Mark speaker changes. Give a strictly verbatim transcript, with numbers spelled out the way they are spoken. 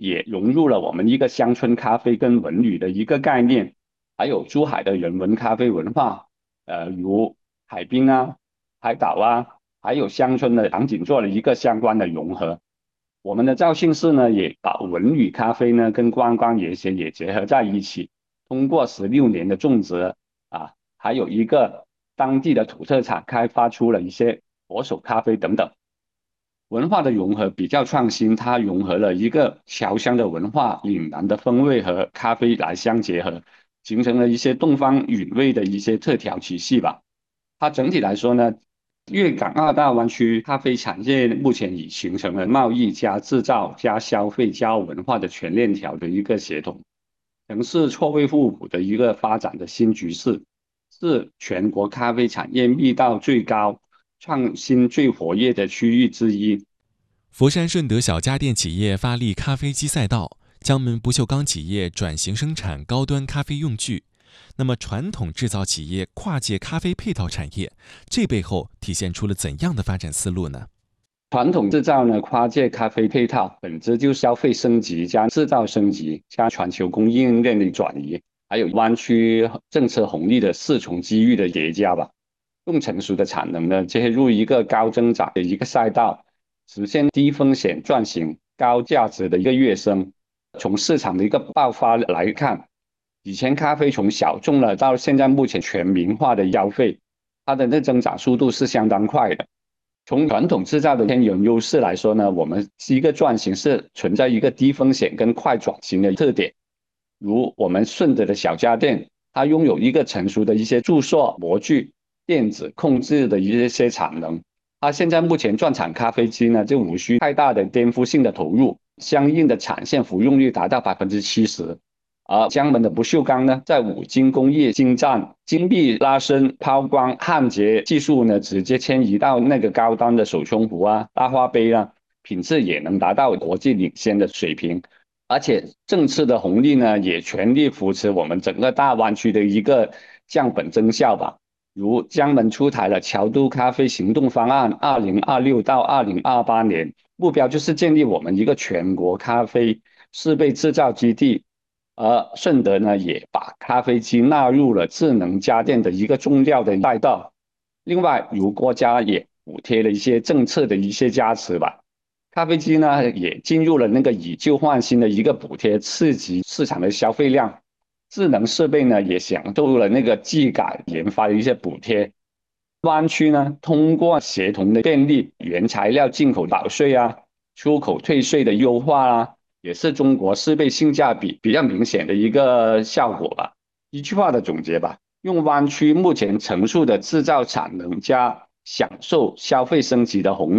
Speaker 1: 也融入了我们一个乡村咖啡跟文旅的一个概念，还有珠海的人文咖啡文化，呃，如海滨啊、海岛啊，还有乡村的场景做了一个相关的融合。我们的肇庆市呢，也把文旅咖啡呢跟观光业些也结合在一起，通过十六年的种植啊，还有一个当地的土特产，开发出了一些佛手咖啡等等。文化的融合比较创新，它融合了一个侨乡的文化、岭南的风味和咖啡来相结合，形成了一些东方韵味的一些特调体系吧。它整体来说呢，粤港澳大湾区咖啡产业目前已形成了贸易加制造加消费加文化的全链条的一个协同，城市错位互补的一个发展的新局势，是全国咖啡产业密度最高、创新最活跃的区域之一。
Speaker 2: 佛山顺德小家电企业发力咖啡机赛道，江门不锈钢企业转型生产高端咖啡用具。那么，传统制造企业跨界咖啡配套产业，这背后体现出了怎样的发展思路呢？
Speaker 1: 传统制造呢，跨界咖啡配套，本质就是消费升级加制造升级加全球供应链的转移，还有湾区政策红利的四重机遇的叠加吧。用成熟的产能呢，切入一个高增长的一个赛道，实现低风险转型、高价值的一个跃升。从市场的一个爆发来看，以前咖啡从小众了到现在目前全民化的消费，它的那增长速度是相当快的。从传统制造的天然优势来说呢，我们一个转型是存在一个低风险跟快转型的特点。如我们顺德的小家电，它拥有一个成熟的一些注塑模具、电子控制的一些产能。它现在目前转产咖啡机呢，就无需太大的颠覆性的投入，相应的产线服用率达到百分之七十。而江门的不锈钢呢，在五金工业精湛、精密拉伸、抛光、焊接技术呢，直接迁移到那个高端的手冲壶啊、大花杯啊，品质也能达到国际领先的水平。而且政策的红利呢，也全力扶持我们整个大湾区的一个降本增效吧。如江门出台了桥都咖啡行动方案，二零二六到二零二八年，目标就是建立我们一个全国咖啡适备制造基地。而顺德呢，也把咖啡机纳入了智能家电的一个重要的赛道。另外，如国家也补贴了一些政策的一些加持吧，咖啡机呢也进入了那个以旧换新的一个补贴，刺激市场的消费量。智能设备呢也享受了那个技改研发的一些补贴。湾区呢，通过协同的便利，原材料进口保税啊，出口退税的优化啊，也是中国适配性价比比较明显的一个效果吧。一句话的总结吧，用湾区目前成熟的制造产能加享受消费升级的红利。